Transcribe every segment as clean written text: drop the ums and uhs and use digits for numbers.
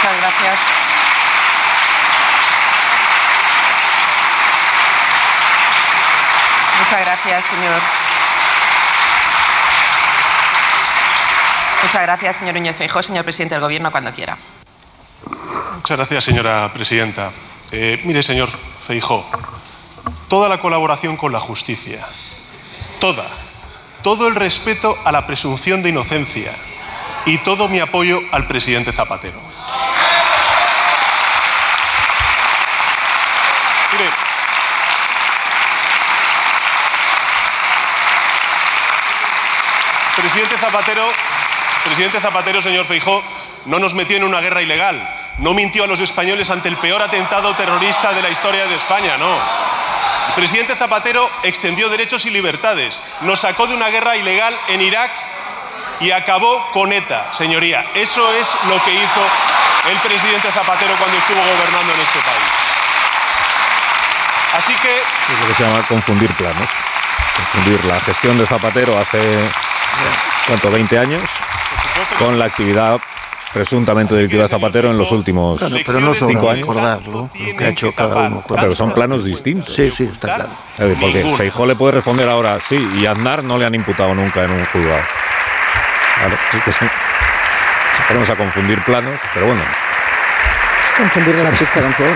Muchas gracias. Muchas gracias, señor. Muchas gracias, señor Núñez Feijóo. Señor presidente del Gobierno, cuando quiera. Muchas gracias, señora presidenta. Mire, señor Feijóo, toda la colaboración con la justicia, todo el respeto a la presunción de inocencia y todo mi apoyo al presidente Zapatero. Mire, presidente Zapatero, señor Feijóo, no nos metió en una guerra ilegal, no mintió a los españoles ante el peor atentado terrorista de la historia de España, no. El presidente Zapatero extendió derechos y libertades, nos sacó de una guerra ilegal en Irak y acabó con ETA, señoría. Eso es lo que hizo el presidente Zapatero cuando estuvo gobernando en este país. Así que... Es lo que se llama confundir planos. Confundir la gestión de Zapatero hace, ¿cuánto?, 20 años, con la actividad presuntamente delictiva de Zapatero en los últimos 5 años. Lo que ha hecho cada uno. Pero son planos distintos. Sí, está claro. Porque Feijóo le puede responder ahora, sí, y a Aznar no le han imputado nunca en un juzgado. Claro, sí que sí. Ponemos a confundir planos, pero bueno. Confundir la transparencia.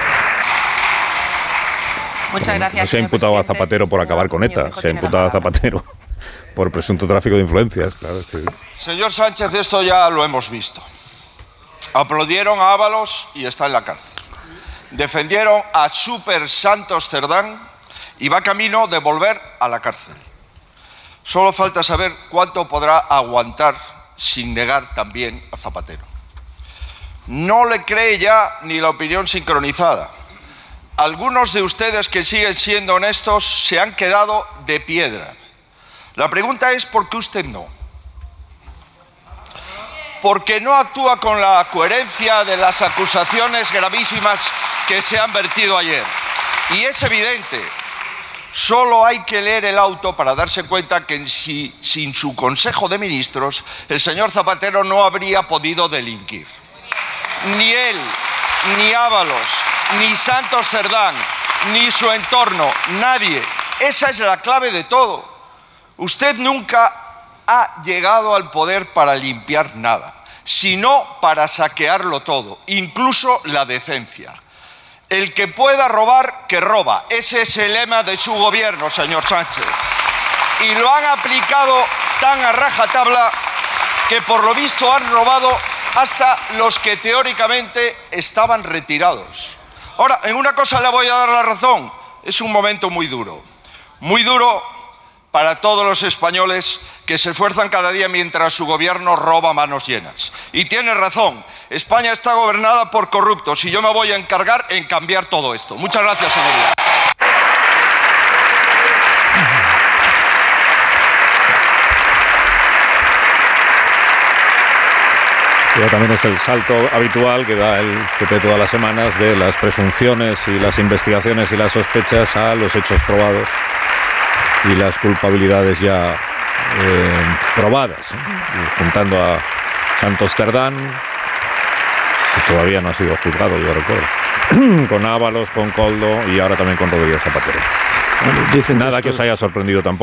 Muchas gracias. No se ha imputado a Zapatero por acabar con ETA, se ha imputado a Zapatero por presunto tráfico de influencias, claro. Sí. Señor Sánchez, esto ya lo hemos visto. Aplaudieron a Ábalos y está en la cárcel. Defendieron a Super Santos Cerdán y va camino de volver a la cárcel. Solo falta saber cuánto podrá aguantar sin negar también a Zapatero. No le cree ya ni la opinión sincronizada. Algunos de ustedes que siguen siendo honestos se han quedado de piedra. La pregunta es ¿por qué usted no? Porque no actúa con la coherencia de las acusaciones gravísimas que se han vertido ayer. Y es evidente, solo hay que leer el auto para darse cuenta que sin su Consejo de Ministros el señor Zapatero no habría podido delinquir. Ni él, ni Ábalos, ni Santos Cerdán, ni su entorno, nadie. Esa es la clave de todo. Usted nunca ha llegado al poder para limpiar nada, sino para saquearlo todo, incluso la decencia. El que pueda robar, que roba. Ese es el lema de su gobierno, señor Sánchez. Y lo han aplicado tan a rajatabla que por lo visto han robado hasta los que teóricamente estaban retirados. Ahora, en una cosa le voy a dar la razón. Es un momento muy duro. Muy duro para todos los españoles que se esfuerzan cada día mientras su gobierno roba manos llenas. Y tiene razón, España está gobernada por corruptos y yo me voy a encargar en cambiar todo esto. Muchas gracias, señoría. Pero también es el salto habitual que da el PP todas las semanas de las presunciones y las investigaciones y las sospechas a los hechos probados y las culpabilidades ya probadas, y juntando a Santos Cerdán, que todavía no ha sido juzgado, yo recuerdo, con Ábalos, con Koldo y ahora también con Rodríguez Zapatero. Nada que os haya sorprendido tampoco.